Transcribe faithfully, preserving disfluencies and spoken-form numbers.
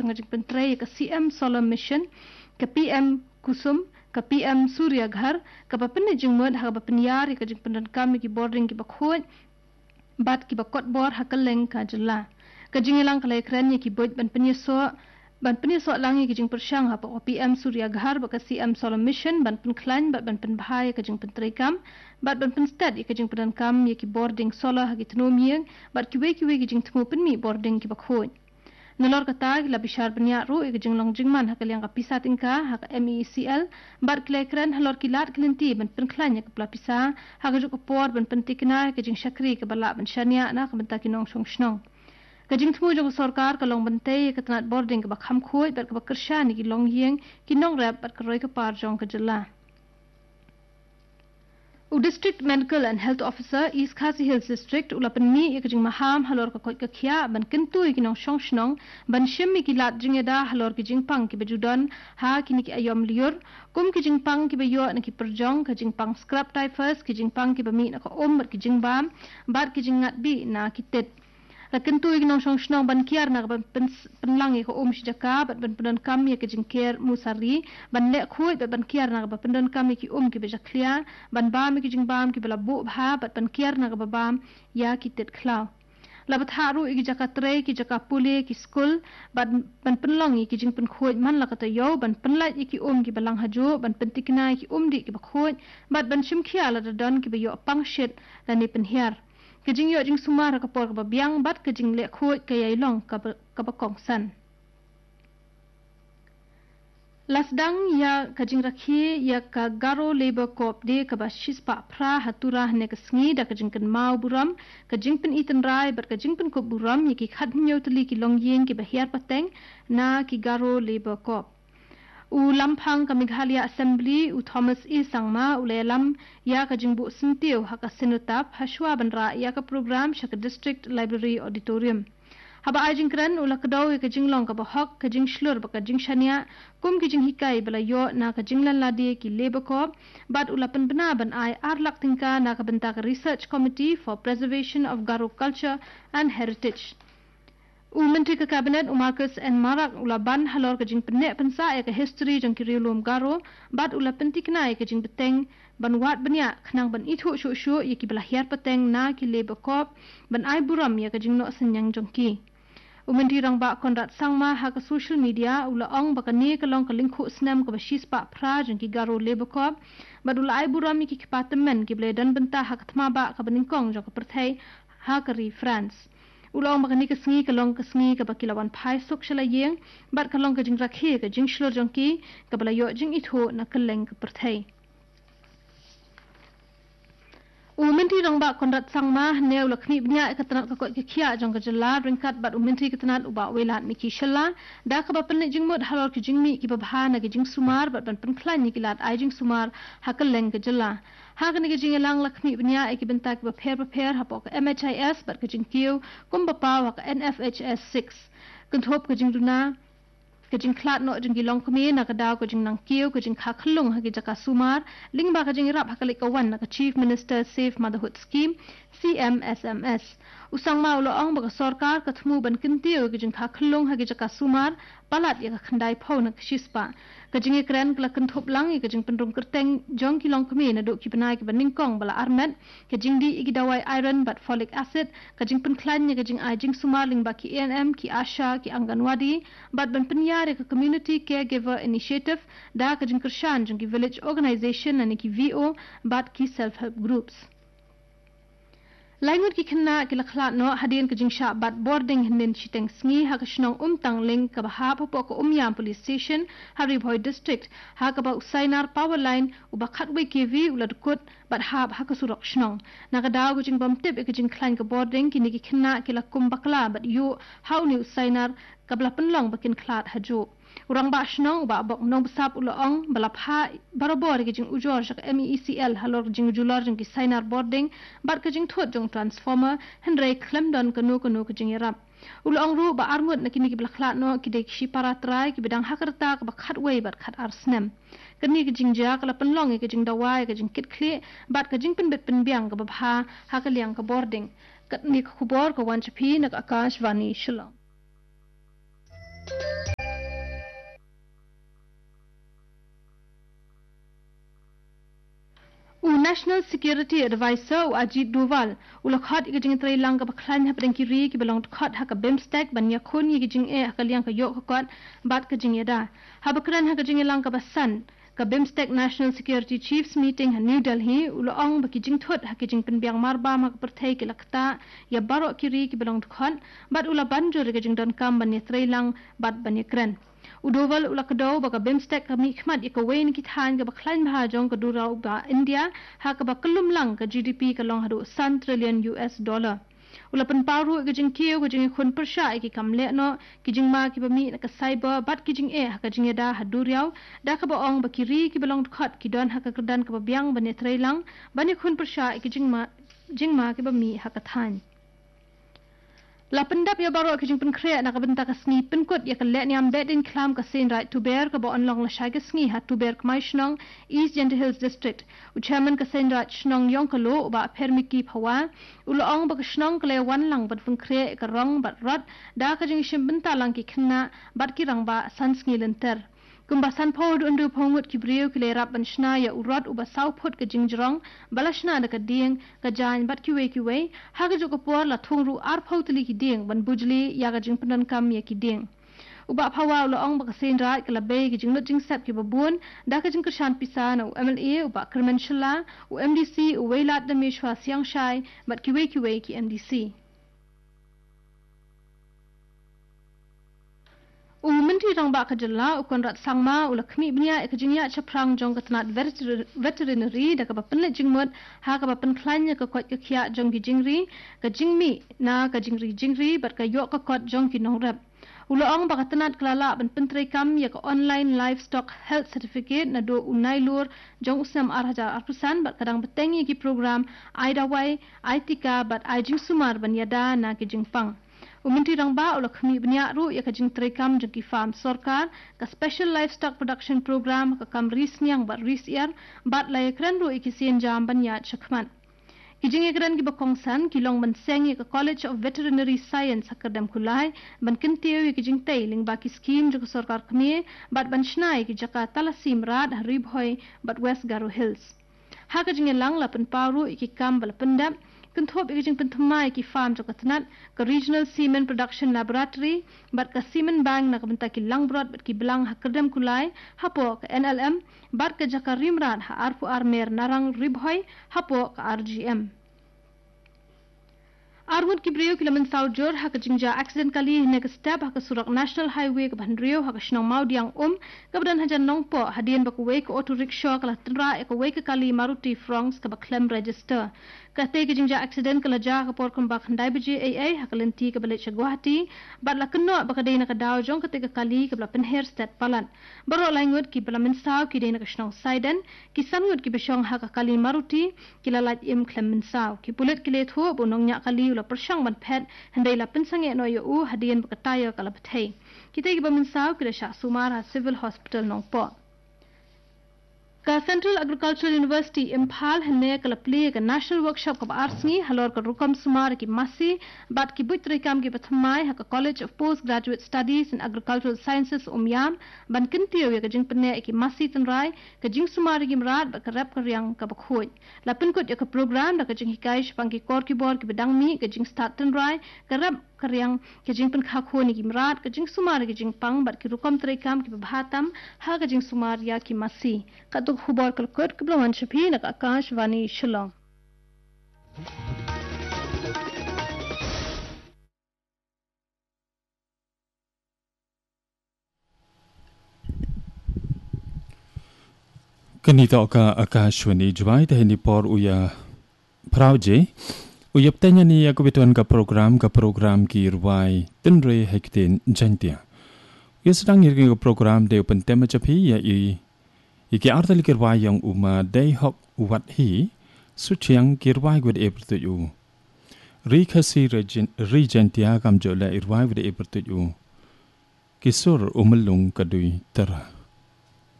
ngajing pentrei ke C M Solar Mission ke P M Kusum ke P M Surya Ghar ke bapen jing mod ha bapen yar ke jing pendan kami ki boarding ki bakhot bat ki bakot bor ha kaleng ka jela ke jing elang kalai kran ki boj ban penyeso ban penyeso langi ki jing persyang ha P M Surya Ghar ba ke C M Solar Mission ban pen klan bat ban pen bahai ke jing pentrei kam bat ban pen stad ke jing pendan kam ki boarding solar ha ki tnomieng bat ki we ki we ki jing tmu pen mi boarding ki bakhot Nalor kata la bishar benya ro e jing long jingman hakal yang kapisa tingka hak M E C L bar klekran halor kilat klenti ban penklanya ke pelapisa hak juk por ban pentikna ke jing syakri ke balak ban syania na ke benta kinong song snong ke jing tmu jong sarkar ke long bente ke tanat boarding ke bakham khoi bar ke bakersha ni ki long hieng kinong rap bar ke roi ke par jong ke jela U District Medical and Health Officer East Khasi Hills District ulapan mi ikajing maham halor ka koi ka khia ban kentui kinong shong shnong ban shimmi ki lat jingeda halor ki jingpang ki bejudon ha kini ki ayom liur kum ki jingpang ki bayo na ki perjong ka jingpang scrub typhus ki jingpang ki bami na ka om bar ki jingbam bar ki jingat bi na ki tet la kentui kinong shong shnong ban kiar na ban penlangi ka om shijaka ban ban pendan kam ya ki jingker musari ban le khoi ban kiar na ban pendan kam ki om ki bejaklia ban ba mi ki jingbam ki bala bu bha ban ban kiar na ba bam ya ki tet khlaw la batharu ki jaka tre ki jaka pule ki skul ban ban penlangi ki jing pen khoi man la ka ta yo ban penlai ki om ki balang hajo ban pentikna ki om di ki ba khoi bat ban shim khia la don ki ba yo pang shet la ni pen her Kejing yo jing sumar ka por ka biang bat kejing le khoi ka yai long ka ka ba kong san Lasdang ya kajing rakhi ya ka Garo Labor Corp de ka ba shispa phra hatura ne ka sngi da kajing kan mau buram kajing pen itan rai bar kajing pen ko buram ye ki khat nyo tli ki long yeng ki ba hiar pateng na ki Garo Labor Corp U Lampang ka Meghalaya Assembly U Thomas E Sangma U Lelam ya ka jingbu sintiu ha ka sinutap haswa banra ya ka program sha ka District Library Auditorium Haba ajing kran U lakdaw ka jinglong ka bahok ka jing shlur ba ka jing shania kum ki jing hikai bala yo na ka jinglan ladi ki Labor Corp bat U lapan bena ban ai ar lak tingka na ka benta ka Research Committee for Preservation of Garo Culture and Heritage U Menteri ke Kabinet U Marcus N. Marak ula ban halor ke jing penek pensa ya ke history jang kiriulum Garo bat ula pentikna ya ke jing beteng ban wat benya khnang ban ithu shu shu ya ki belahiar peteng na ki Labor Corp ban ai buram ya ke jing no senyang jongki U Menteri rang ba Konrad Sangma ha ke social media ula ong ba kani ke long ke lingkhu snam ke basis pa phra jang ki Garo Labor Corp bat ula ai buram ki department ki bledan benta ha ke thma ba ka beningkong jang ke perthai ha ke France Ulang makani ke sengi ke long ke sengi ke bakilawan pai sok shala yeng bat ke long ke jing rakhe ke jing shlor jongki ke bala yo jing itho na keleng ke perthai U Menteri rang ba Konrad Sangma ne u lakni bnya ke tanat ka ko ke khia jong ke jela ringkat bat U Menteri ke tanat u ba welat mi ki shalla da ka ba pen jing mod halor ke jing mi ki ba bha na ke jing sumar bat ban pen khlan ni ki lat ai jing sumar ha keleng ke jela ha ke ni ke jing elang lakni bnya e ki benta ke ba pher pher ha po ke M H I S bat ke jing kiu kum ba pa wa ke N F H S six kun thop ke jing duna ke jing khlat no jing gilong kmi na ka daw ke jing nang kiu ke jing kha khlung ha ki jaka sumar ling ba ka jing rap ha ka le ka wan na ka Chief Minister Safe Motherhood Scheme C M S M S usang ma ulo ong ba ka sarkar ka thmu ban kintiu ke jing kha khlung ha ki jaka sumar palat ya ka khandai phau na shispa ka jing ekran kla kan thop lang ke jing pendrong kerteng jong kilong kmi na do ki banai ke baning kong bala armet ke jing di igi dawai iron but folic acid ka jing pen klan ke jing ai jing sumar ling ba ki A N M ki Asha ki Anganwadi bat ban penya ke community caregiver initiative da ka jing kershan jing ki village organization na ki V O bat ki self help groups Laingut ki kena ki lakhla no hadin ke jing sha bat boarding hinin chiteng sngi ha ka shnong umtang ling ka ba po ko umyam police station hari boy district ha ka ba usainar power line u ba khatwe K V ulad kut bat ha ha ka surok shnong na ka daw jing bam tip ke jing klein ka boarding ki ni ki kena ki lakum bakla bat yu how ni usainar ka bla penlong bakin klat hajo Urang ba shnong ba bok nong besap uloong balap ha barabor ke jing ujor jak M E C L halor jing ujulor jing ki sainar boarding bar ke jing thot jong transformer henrei klemdon kanu kanu ke jing yarap uloong ru ba armut na kini ki blakhlat no ki de ki paratrai ki bidang hakarta ka ba khatwei bat khat arsnem kani ke jing ja kala penlong ke jing dawai ke jing kit khle bat ke jing pen bet pen biang ka ba ha ha ka liang ka boarding kat ni khubor ka wan chapi na ka akash vani shilong National Security Advisor Ajit Doval ula khat ikajing tray lang ka baklan ha pedang kiri ki belong khat ha ka bemstek ban yakun ikajing e ha kaliang ka yok kot bat kajing yada ha bakran ha kajing lang ka basan ka bemstek National Security Chiefs meeting ha New Delhi ula ong bakijing thot ha kajing penbiang marba ma perthai ki lakta ya barok kiri ki belong khat bat ula banjur ikajing don kam ban tray lang bat ban yakran Udoval ula kadau baka bemstek kami khmat ikawain kithan ka baklan bhajong ka durau ba India ha ka bakalum lang ka G D P ka long hadu one trillion U S dollar ula pan paru ka jing kiyo ka jing khun persha ki kamle no ki jing ma ki bami ka cyber bat ki jing e ha ka jing da haduriau da ka ba ong ba kiri ki belong khat ki don ha ka kedan ka biang ban netrai lang ban khun persha ki jing ma jing ma ki bami ha ka than La pendap ya baru ke jing pen krea nak benta ka sngi pen kot ya ka le niam bedin klam ka sin right to bear ka bo onlong la shai ka sngi hat to bear kmai shnong East Gentle Hills District u chairman ka sin right shnong yong ka lo ba permiki phawa u lo ong ba ka shnong ka le wan lang bat pen krea ka rong bat rat da ka jing shim benta lang ki khna bat ki rang ba san sngi lenter kumbasan pod undu pongut ki brio ki le rap ban shna ya urat u ba sau phot ka jing jrong balashna da ka ding ka jan bat ki we ki we ha ka jo ka por la thongru ar photli ki ding ban bujli ya ka jing panan kam ya ki ding u ba phawa lo ong ba ka sen rat ka la be ki jing lo jing sap ki ba bun da ka jing ka shan pisan u M L A u ba kerman shla u M D C u weilat da meshwa siang shai bat ki we ki we ki M D C U menteri rang ba kajalla u konrat sangma u lakmi bnia ekajingya chaprang jong katnat veterinary da ka bapen le jingmot ha ka bapen klanya ka kot ka khia jong gi jingri ka jingmi na ka jingri jingri bat ka yo ka kot jong ki nongrap ulo ong ba katnat klala ban pentrai kam ya ka online livestock health certificate na do unai lur jong usam arhaja arpusan bat kadang betengi ki program aida wai aitika bat aijing sumar ban yada na ki jingpang Umenteri rang ba ula khmi bnia ru ya ka jing trekam jong ki farm sarkar ka special livestock production program ka kam ris niang bat ris yar bat lai kran ru ikisien jam ban ya chakman ki jing ekran ki bakongsan ki long ban seng ka College of Veterinary Science hakadam kulai ban kintiu ki jing tai ling ba ki scheme jong sarkar khmi bat ban shnai ki jaka talasim rad harib hoy bat West Garo Hills ha ka jing lang la pen paru ki kam bal pendap Kunthop ikijing penthumai ki farm jo katnat ka Regional Semen Production Laboratory bat ka semen bank na kabenta ki langbrot bat ki belang hakadam kulai hapo ka N L M bat ka jaka rimran ha arpu armer narang ribhoy hapo ka R G M Armut ki brio kilaman saujur ha ka jingja accident kali ne ka step ha ka surak National Highway ka bandrio ha ka shnong mau diang um ka badan hajan nongpo hadian ba ka way ka auto rickshaw ka tra ka way ka kali Maruti Frongs ka ba claim register Kate ke jingja accident kala ja ka por kun ba khandai biji A A hakalenti ka balik Guwahati bat la kenno ba ka dei na ka daw jong ka te ka kali ka bla penher stat palan baro langut ki bala min saw ki dei na ka shnong saiden ki sangut ki beshong ha ka kali Maruti ki la lat im klem min saw ki pulet ki le tho bonong nya kali la pershang ban phet handai la pensange no yo u hadien ba ka tayo kala bthei ki te ki ba min saw ki la sha sumara civil hospital nong po Ka Central Agricultural University Imphal hne kala play ka national workshop ka arsngi halor ka rukam sumar ki masi bat ki buitri kam ki pathmai ha ka College of Postgraduate Studies in Agricultural Sciences umyam ban kintiyo ka jing pne ki masi tanrai ka jing sumar ki mrat ba ka rap ka riang ka bakhoi la pin ko ka program da ka jing hikai shpang ki kor ki bor ki bedang mi ka jing start tanrai ka rap ka riang ka jing pen kha khoni ki mrat ka jing sumar ki jing pang bat ki rukam tri kam ki bhatam ha ka jing sumar ya ki masi ka to khubor kal kot kblawan shaphi na Akashvani Shillong Kanito ka Akashvani jwai ta ni por uya prauje uya tanya ni aku betuan ka program ka program ki ruai tenre hekten jantia ya sedang ngir ka program de open tema chapi ya i Iki artali kirwai yang uma day hok wat hi suchiang kirwai gwed e pertuju. Rikasi regentia kam jola irwai gwed e pertuju. Kisur umelung kadui tera.